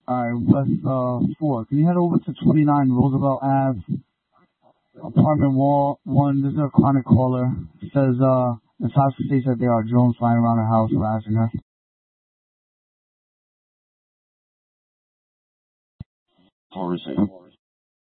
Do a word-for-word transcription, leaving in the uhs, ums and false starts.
Alright, West, uh, four. Can you head over to twenty-nine Roosevelt Ave, apartment wall one? This is a chronic caller. It says, uh, Natasha states that there are drones flying around her house harassing her. Four zero.